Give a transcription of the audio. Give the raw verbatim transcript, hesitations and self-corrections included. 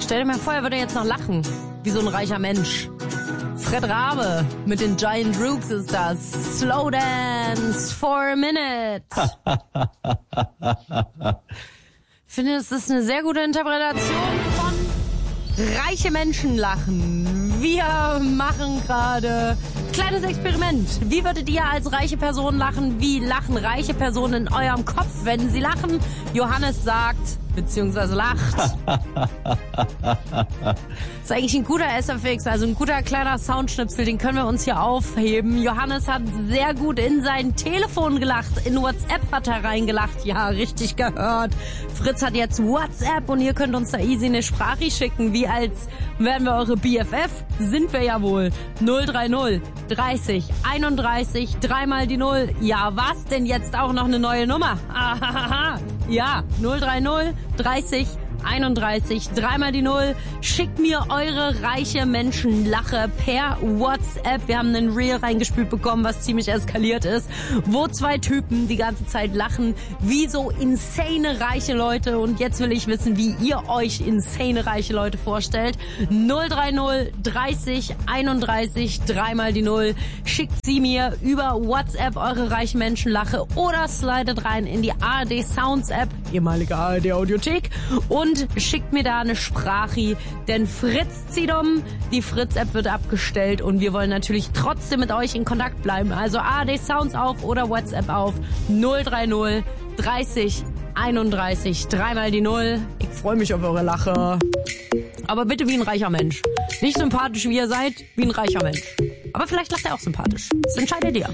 Stell dir mal vor, er würde jetzt noch lachen. Wie so ein reicher Mensch. Fred Rabe mit den Giant Rooks ist das. Slow Dance for a Minute. Ich finde, das ist eine sehr gute Interpretation von reiche Menschen lachen. Wir machen gerade kleines Experiment. Wie würdet ihr als reiche Person lachen? Wie lachen reiche Personen in eurem Kopf, wenn sie lachen? Johannes sagt, beziehungsweise lacht. Ist eigentlich ein guter S F X, also ein guter kleiner Soundschnipsel, den können wir uns hier aufheben. Johannes hat sehr gut in sein Telefon gelacht, in WhatsApp hat er reingelacht, ja, richtig gehört. Fritz hat jetzt WhatsApp und ihr könnt uns da easy eine Sprache schicken, wie als wären wir eure B F F, sind wir ja wohl. null drei null dreißig einunddreißig, dreimal die Null. Ja, was denn jetzt auch noch eine neue Nummer? Ahaha. Ja, null drei null dreißig einunddreißig, dreimal die Null. Schickt mir eure reiche Menschenlache per WhatsApp. Wir haben einen Reel reingespielt bekommen, was ziemlich eskaliert ist, wo zwei Typen die ganze Zeit lachen, wie so insane reiche Leute. Und jetzt will ich wissen, wie ihr euch insane reiche Leute vorstellt. null drei null dreißig einunddreißig, dreimal die Null. Schickt sie mir über WhatsApp, eure reiche Menschenlache, oder slidet rein in die A R D Sounds App, ehemalige A R D Audiothek, und schickt mir da eine Sprache, denn Fritz zieht um, die Fritz-App wird abgestellt und wir wollen natürlich trotzdem mit euch in Kontakt bleiben. Also A R D Sounds auf oder WhatsApp auf null drei null dreißig einunddreißig, dreimal die Null. Ich freue mich auf eure Lache. Aber bitte wie ein reicher Mensch. Nicht sympathisch wie ihr seid, wie ein reicher Mensch. Aber vielleicht lacht er auch sympathisch. Das entscheidet ihr.